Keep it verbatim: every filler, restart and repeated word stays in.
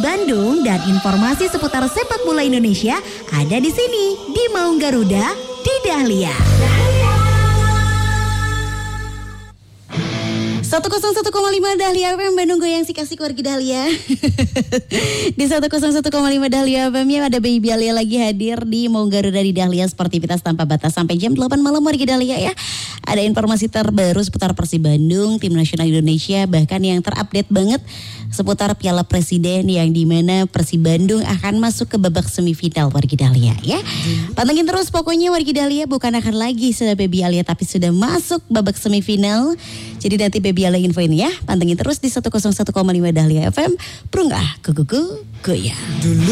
Bandung dan informasi seputar sepak bola Indonesia ada di sini di Maung Garuda di Dahlia. seratus satu koma lima Dahlia F M Bandung goyang si kasih wargi Dahlia. Di seratus satu koma lima Dahlia F M ya ada Baby Alia lagi hadir di Maung Garuda di Dahlia Sportivitas tanpa batas sampai jam delapan malam wargi Dahlia ya. Ada informasi terbaru seputar Persib Bandung, tim nasional Indonesia, bahkan yang terupdate banget seputar Piala Presiden yang dimana Persib Bandung akan masuk ke babak semifinal wargi Dahlia ya. Hmm. Pantengin terus pokoknya wargi Dahlia bukan akan lagi sudah Baby Alia tapi sudah masuk babak semifinal. Jadi nanti Baby Alia infoin ya. Pantengin terus di seratus satu koma lima Dahlia F M. Prunggah kukuku goyang.